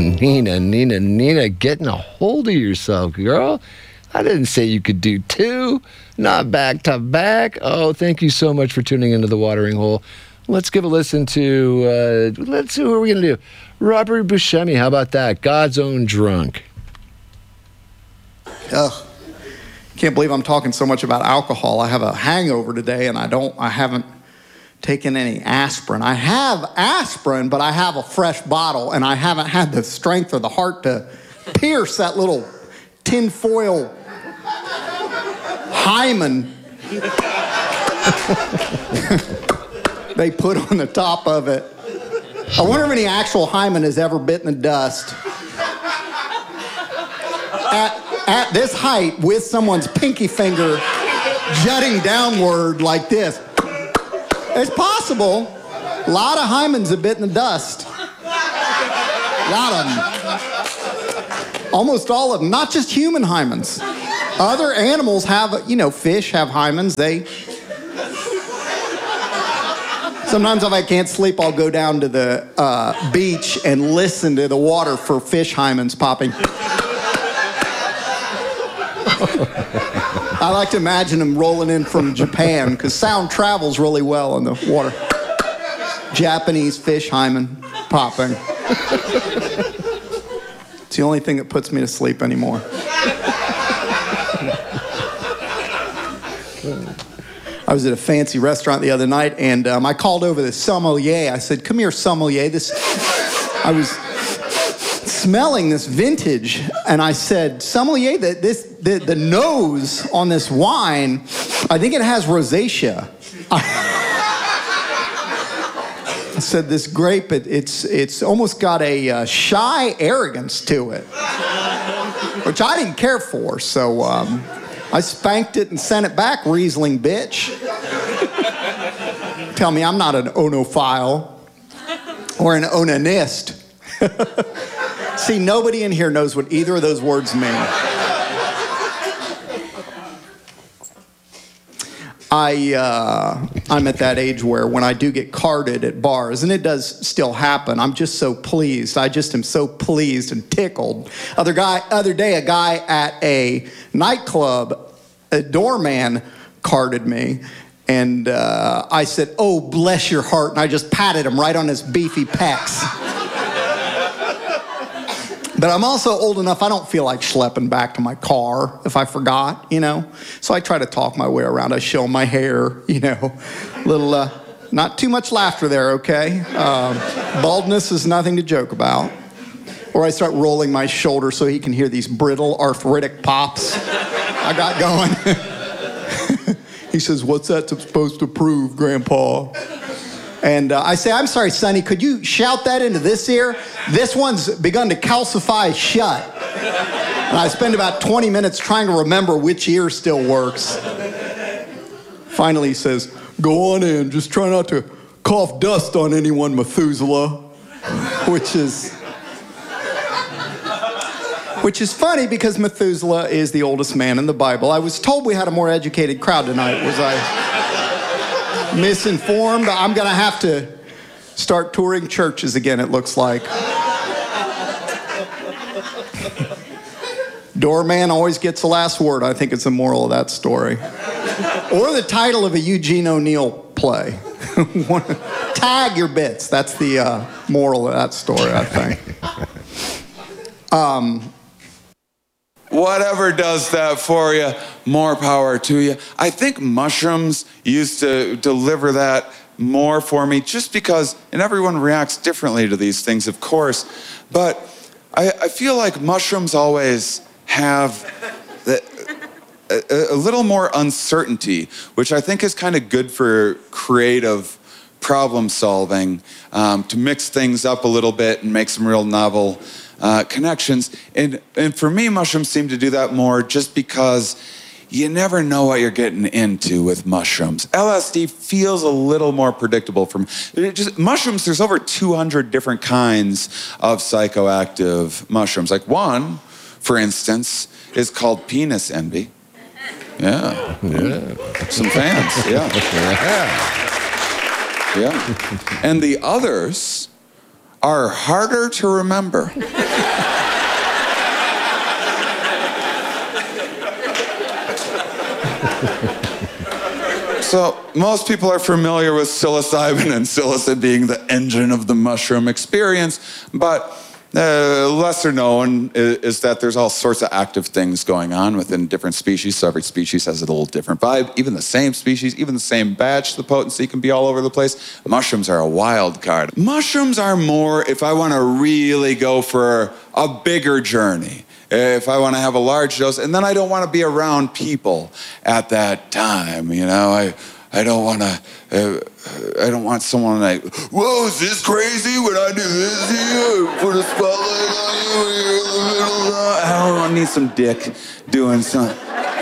Nina, getting a hold of yourself, girl. I didn't say you could do two, not back to back. Oh, thank you so much for tuning into The Watering Hole. Let's give a listen to, let's see, who are we going to do? Robert Buscemi, how about that? God's Own Drunk. Ugh. Can't believe I'm talking so much about alcohol. I have a hangover today, and I haven't taken any aspirin. I have aspirin, but I have a fresh bottle, and I haven't had the strength or the heart to pierce that little tinfoil hymen they put on the top of it. I wonder if any actual hymen has ever bitten the dust at this height with someone's pinky finger jutting downward like this. It's possible. A lot of hymens have bitten the dust. A lot of them. Almost all of them. Not just human hymens. Other animals have, fish have hymens. Sometimes if I can't sleep, I'll go down to the beach and listen to the water for fish hymens popping. I like to imagine them rolling in from Japan because sound travels really well in the water. Japanese fish hymen popping. It's the only thing that puts me to sleep anymore. I was at a fancy restaurant the other night, and I called over the sommelier. I said, "Come here, sommelier." I was smelling this vintage, and I said, "Sommelier, the nose on this wine, I think it has rosacea." I said, "This grape, it's almost got a shy arrogance to it," which I didn't care for, so I spanked it and sent it back, Riesling bitch. Tell me I'm not an onophile or an onanist. See, nobody in here knows what either of those words mean. I'm at that age where when I do get carded at bars, and it does still happen, I'm just so pleased. I just am so pleased and tickled. Other day, a guy at a nightclub, a doorman, carded me, and I said, "Oh, bless your heart," and I just patted him right on his beefy pecs. But I'm also old enough, I don't feel like schlepping back to my car if I forgot, So I try to talk my way around. I show my hair, little, not too much laughter there, okay? Baldness is nothing to joke about. Or I start rolling my shoulder so he can hear these brittle arthritic pops I got going. He says, "What's that supposed to prove, Grandpa?" And I say, "I'm sorry, Sonny, could you shout that into this ear? This one's begun to calcify shut." And I spend about 20 minutes trying to remember which ear still works. Finally, he says, "Go on in, just try not to cough dust on anyone, Methuselah." Which is funny because Methuselah is the oldest man in the Bible. I was told we had a more educated crowd tonight. Was I misinformed? I'm going to have to start touring churches again, it looks like. Doorman always gets the last word. I think it's the moral of that story. Or the title of a Eugene O'Neill play. Tag your bits. That's the moral of that story, I think. Whatever does that for you, more power to you. I think mushrooms used to deliver that more for me just because, and everyone reacts differently to these things, of course, but I feel like mushrooms always have a little more uncertainty, which I think is kind of good for creative problem solving, to mix things up a little bit and make some real novel connections. And for me, mushrooms seem to do that more just because you never know what you're getting into with mushrooms. LSD feels a little more predictable from mushrooms. There's over 200 different kinds of psychoactive mushrooms. Like one, for instance, is called penis envy. Yeah. Some fans, yeah. And the others are harder to remember. So most people are familiar with psilocybin and psilocin being the engine of the mushroom experience, but lesser known is that there's all sorts of active things going on within different species. So every species has a little different vibe. Even the same species, even the same batch, the potency can be all over the place. Mushrooms are a wild card. Mushrooms are more if I want to really go for a bigger journey. If I want to have a large dose, and then I don't want to be around people at that time, you know, I don't want to, I don't want someone like, whoa, is this crazy when I do this here? Put a spotlight on you here in the middle. I don't need some dick doing something.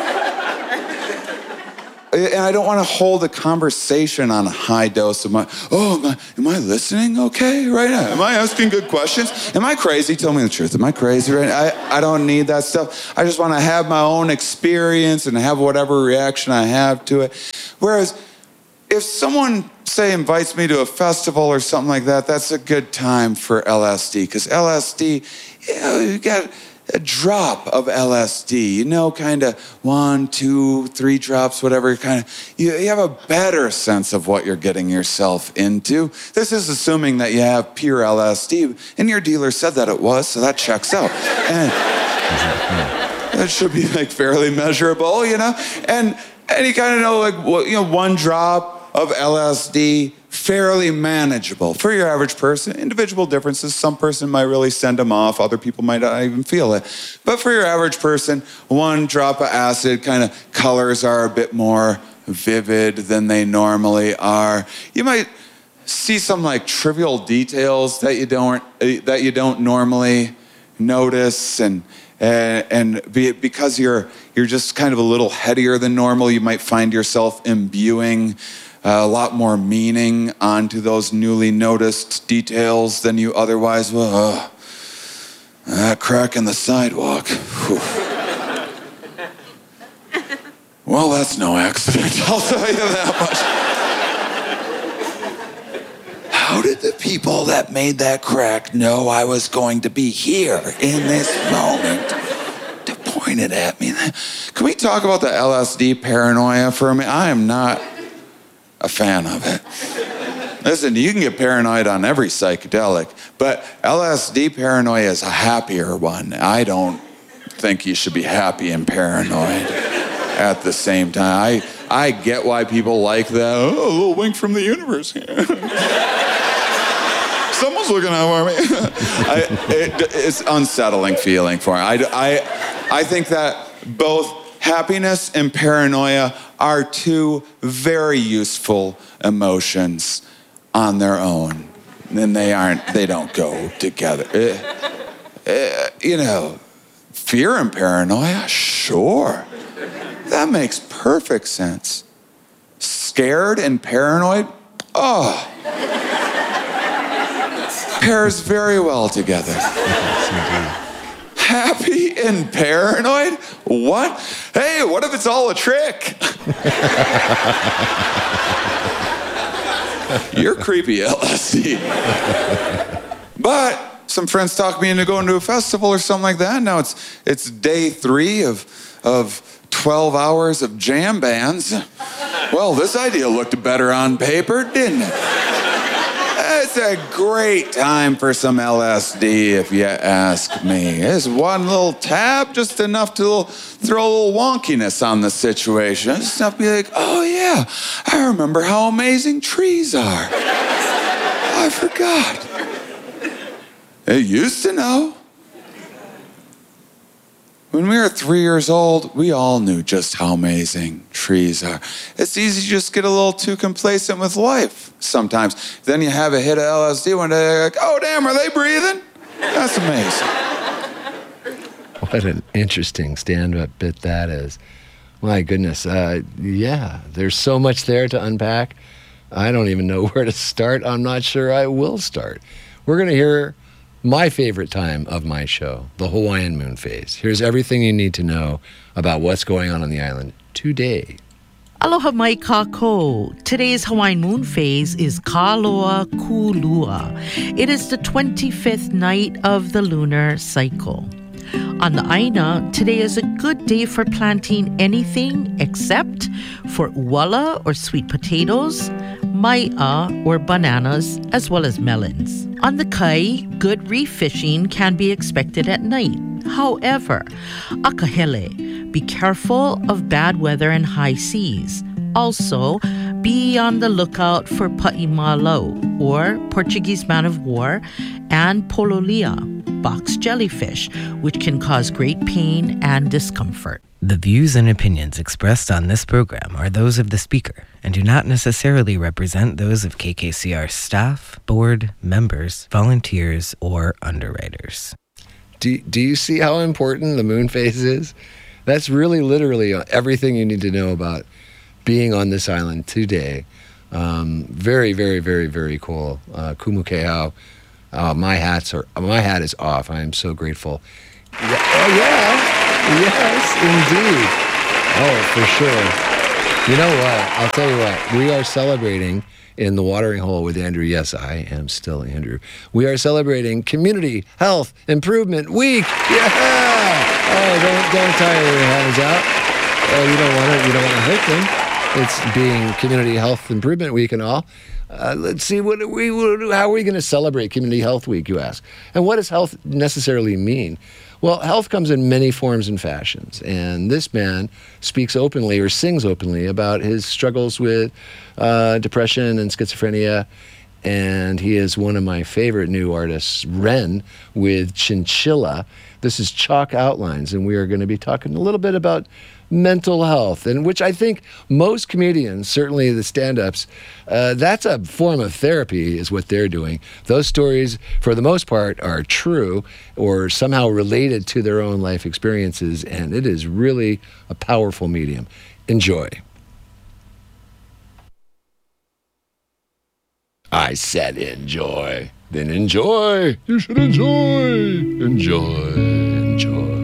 And I don't want to hold a conversation on a high dose of am I listening okay right now? Am I asking good questions? Am I crazy? Tell me the truth. Am I crazy right now? I don't need that stuff. I just want to have my own experience and have whatever reaction I have to it. Whereas if someone, say, invites me to a festival or something like that, that's a good time for LSD. Because LSD, you know, you got a drop of LSD, you know, kind of 1, 2, 3 drops, whatever, kind of, you have a better sense of what you're getting yourself into. This is assuming that you have pure LSD, and your dealer said that it was, so that checks out. And that should be like fairly measurable, you know? And you kind of know, like, you know, 1 drop of LSD, fairly manageable for your average person. Individual differences. Some person might really send them off. Other people might not even feel it. But for your average person, 1 drop of acid, kind of colors are a bit more vivid than they normally are. You might see some like trivial details that you don't normally notice, and because you're just kind of a little headier than normal, you might find yourself imbuing a lot more meaning onto those newly noticed details than you otherwise would. That crack in the sidewalk. Whew. Well, that's no accident, I'll tell you that much. How did the people that made that crack know I was going to be here in this moment to point it at me? Can we talk about the LSD paranoia for a minute? I am not a fan of it. Listen, you can get paranoid on every psychedelic, but LSD paranoia is a happier one. I don't think you should be happy and paranoid at the same time. I get why people like that. Oh, a little wink from the universe here. Someone's looking out for me. It's unsettling feeling for me. I think that both happiness and paranoia are 2 very useful emotions on their own. And they don't go together. You know, fear and paranoia, sure. That makes perfect sense. Scared and paranoid, pairs very well together. Happy and paranoid? What? Hey, what if it's all a trick? You're creepy, LSD. But some friends talked me into going to a festival or something like that. Now it's day 3 of 12 hours of jam bands. Well, this idea looked better on paper, didn't it? It's a great time for some LSD, if you ask me. It's 1 little tab, just enough to throw a little wonkiness on the situation. Just enough to be like, oh yeah, I remember how amazing trees are. I forgot. I used to know. When we were 3 years old, we all knew just how amazing trees are. It's easy to just get a little too complacent with life sometimes. Then you have a hit of LSD one day, you're like, oh damn, are they breathing? That's amazing. What an interesting stand-up bit that is. My goodness. Yeah, there's so much there to unpack. I don't even know where to start. I'm not sure I will start. We're going to hear my favorite time of my show, the Hawaiian moon phase. Here's everything you need to know about what's going on the island today Aloha mai kako. Today's Hawaiian moon phase is Kaloa Kulua. It is the 25th night of the lunar cycle. On the Aina, today is a good day for planting anything except for uala or sweet potatoes, mai'a or bananas, as well as melons. On the Kai, good reef fishing can be expected at night. However, akahele, be careful of bad weather and high seas. Also, be on the lookout for pa'imalau, or Portuguese man of war, and pololia, box jellyfish, which can cause great pain and discomfort. The views and opinions expressed on this program are those of the speaker and do not necessarily represent those of KKCR staff, board, members, volunteers, or underwriters. Do you see how important the moon phase is? That's really literally everything you need to know about being on this island today. Very, very, very, very cool. Kumukehau. My hat is off. I am so grateful. Yeah, oh yeah. Yes, indeed. Oh, for sure. You know what? I'll tell you what. We are celebrating in the Watering Hole with Andrew. Yes, I am still Andrew. We are celebrating Community Health Improvement Week. Yeah. Oh, don't tire your hands out. Oh, you don't want to hurt them. It's being Community Health Improvement Week and all. Let's see, how are we going to celebrate Community Health Week, you ask? And what does health necessarily mean? Well, health comes in many forms and fashions, and this man speaks openly or sings openly about his struggles with depression and schizophrenia, and he is one of my favorite new artists, Ren, with Chinchilla. This is Chalk Outlines, and we are going to be talking a little bit about mental health, and which I think most comedians, certainly the stand-ups, that's a form of therapy is what they're doing. Those stories, for the most part, are true or somehow related to their own life experiences, and it is really a powerful medium. Enjoy. I said enjoy. Then enjoy. You should enjoy. Enjoy.